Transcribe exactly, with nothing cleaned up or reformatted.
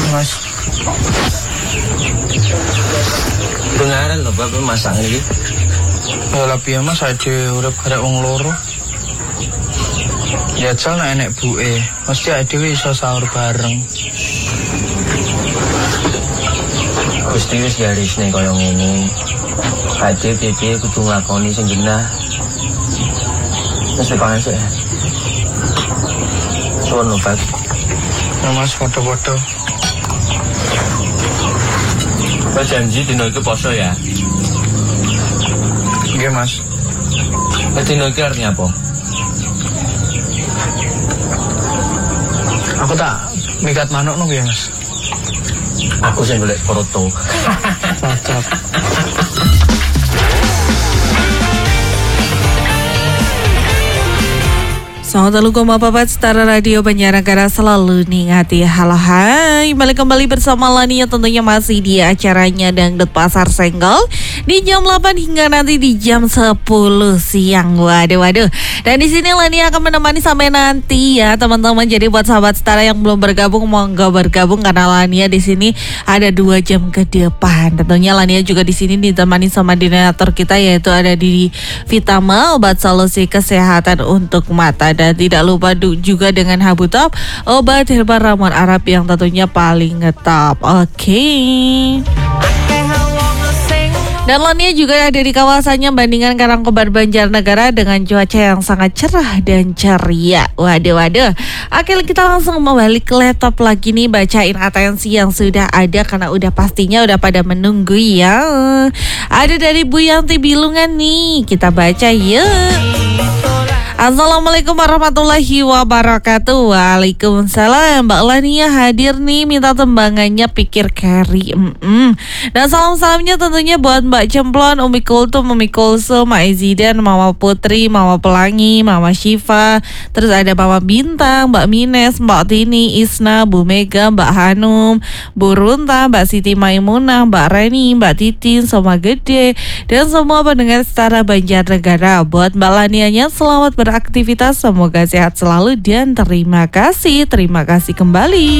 Mas. Dengaran lho Bapak masak iki. Ya lah piye Mas, ade urip karek wong loro. Ya jal nek enek buke, mesti ade iso sahur bareng. Gusti wis garisne kaya ngene. Ade piye-piye kudu nglakoni sing genah. Wis dipangan sik. Sono Pak. Ya Mas, foto-foto. Pak janji dino iki poso ya. Iya Mas. Dino iki artinya apa? Aku tak mikat manuk no ya Mas. Aku sing golek foto. Mantap. Assalamualaikum Bapak Setara Radio Banjarnegara selalu ningati. Halo hai, balik kembali bersama Lania tentunya masih di acaranya Dangdut Pasar Senggol di jam delapan hingga nanti di jam sepuluh siang. Waduh waduh. Dan di sini Lania akan menemani sampai nanti ya teman-teman. Jadi buat sahabat Setara yang belum bergabung mau nggak bergabung karena Lania di sini ada dua jam ke depan. Tentunya Lania juga di sini ditemani sama donatur kita yaitu ada di Vitama, obat solusi kesehatan untuk mata. Dan tidak lupa juga dengan Habutop, obat herbal ramuan Arab yang tentunya paling ngetop. Oke. Okay. Dan Lania juga ada di kawasannya Bandingan Karangkobar Banjarnegara dengan cuaca yang sangat cerah dan ceria. Waduh waduh. Oke, kita langsung balik ke laptop lagi nih, bacain atensi yang sudah ada karena udah pastinya udah pada menunggu ya. Ada dari Bu Yanti Bilungan nih, kita baca yuk. Assalamualaikum warahmatullahi wabarakatuh. Waalaikumsalam. Mbak Lania hadir nih, minta tembangannya Pikir Carry. Mm-mm. Dan salam-salamnya tentunya buat Mbak Cemplon, Umi Kultum, Umi Kulsum, Mak Izidan, Mama Putri, Mama Pelangi, Mama Syifa. Terus ada Mama Bintang, Mbak Mines, Mbak Tini, Isna, Bu Mega, Mbak Hanum, Bu Runta, Mbak Siti Maimunah, Mbak Reni, Mbak Titin, Soma Gede, dan semua pendengar Setara Banjarnegara. Buat Mbak Lanianya selamat ber aktivitas, semoga sehat selalu dan terima kasih, terima kasih kembali.